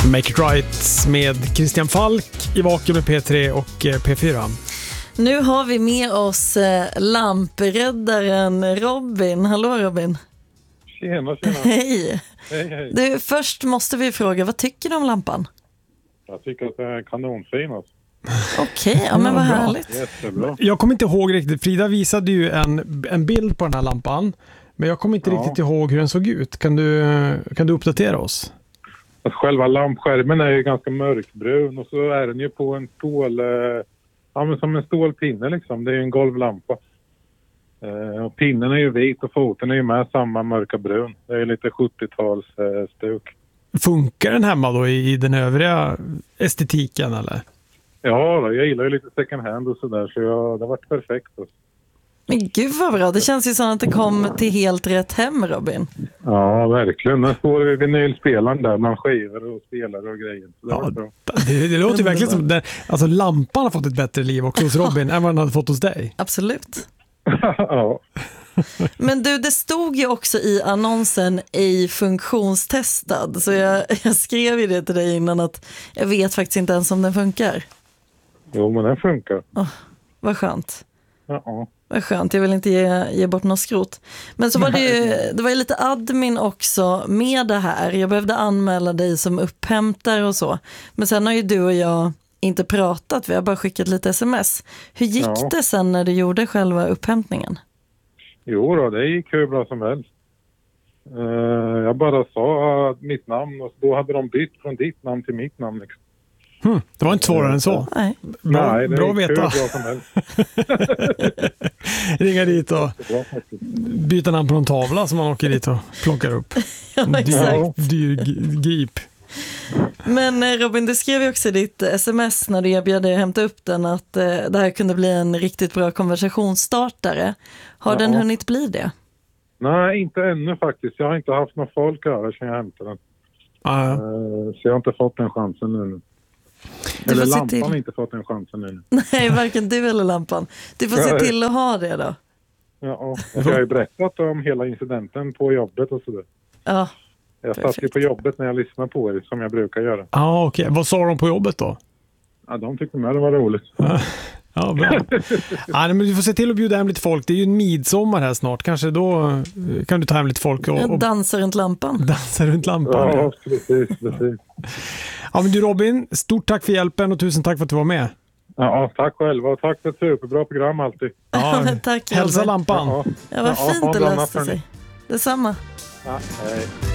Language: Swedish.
Make It Right med Christian Falk i Vakuum med P3 och P4. Nu har vi med oss lampräddaren Robin. Hallå Robin. Tjena. Hej. Hej. Du, först måste vi fråga, vad tycker du om lampan? Jag tycker att det är kanonfin. Alltså. Okej, ja men vad härligt. Jättebra. Jag kommer inte ihåg riktigt. Frida visade ju en bild på den här lampan. Men jag kommer inte riktigt ihåg hur den såg ut. Kan du uppdatera oss? Alltså, själva lampskärmen är ju ganska mörkbrun och så är den ju på en stål... men som en stålpinne liksom. Det är ju en golvlampa. Och pinnen är ju vit och foten är ju med samma mörka brun. Det är lite 70-tals stuk. Funkar den hemma då i den övriga estetiken eller? Ja, jag gillar ju lite second hand och sådär så det har varit perfekt. Alltså. Men gud vad bra, det känns ju som att det kom till helt rätt hem Robin. Ja, verkligen. Den står vid vinylspelaren där bland skivor och spelare och grejer. Så det var bra. Det låter ju verkligen som alltså lampan har fått ett bättre liv också hos Robin än vad den hade fått hos dig. Absolut. Ja. Men du, det stod ju också i annonsen ej funktionstestad. Så jag skrev ju det till dig innan att jag vet faktiskt inte ens om den funkar. Jo, men den funkar. Vad skönt. Ja. Vad skönt, jag vill inte ge bort något skrot. Men så var det var ju lite admin också med det här. Jag behövde anmäla dig som upphämtare och så. Men sen har ju du och jag inte pratat, vi har bara skickat lite sms. Hur gick det sen när du gjorde själva upphämtningen? Jo då, det gick hur bra som helst. Jag bara sa mitt namn och då hade de bytt från ditt namn till mitt namn. Liksom. Det var inte svårare än så. Nej. Bra att veta. Hur bra som helst. Ringa dit och byta namn på någon tavla som man åker dit och plockar upp. Ja, exakt. Dyr grip. Men Robin, du skrev ju också i ditt sms när du erbjöd dig att hämta upp den att det här kunde bli en riktigt bra konversationsstartare. Har den hunnit bli det? Nej, inte ännu faktiskt. Jag har inte haft någon folk över sedan jag hämtade den. Så jag har inte fått den chansen nu. Eller lampan har inte fått den chansen nu. Nej, varken du eller lampan. Du får se till att ha det då. Ja, jag har ju berättat om hela incidenten på jobbet och sådär. Ja. Jag satt ju på jobbet när jag lyssnade på er som jag brukar göra. Ja, okej. Vad sa de på jobbet då? Ja, de tyckte med det var roligt. Ja, bra. Men du får se till att bjuda hem lite folk. Det är ju en midsommar här snart. Kanske då kan du ta hem lite folk och dansa runt lampan. Dansa runt lampan. Ja, precis. Ja, men du Robin, stort tack för hjälpen och tusen tack för att du var med. Ja, tack själva och tack för ett superbra program alltid. Ja, tack. Hälsa lampan. Ja, vad fint det löste sig. Detsamma. Ja, hej.